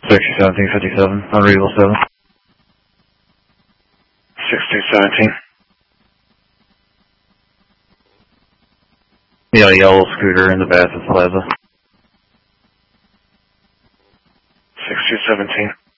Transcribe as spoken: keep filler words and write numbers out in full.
sixty seventeen fifty-seven, unreadable seven. sixty seventeen. Yeah, yellow scooter in the Bathurst Plaza. sixty seventeen.